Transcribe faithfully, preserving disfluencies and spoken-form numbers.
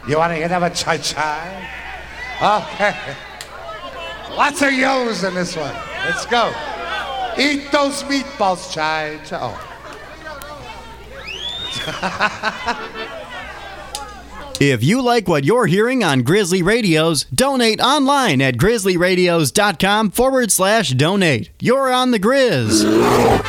You want to get a chai chai? Okay. Lots of yo's in this one. Let's go. Eat those meatballs, chai chai. Oh. If you like what you're hearing on Grizzly Radios, donate online at grizzlyradios.com forward slash donate. You're on the Grizz.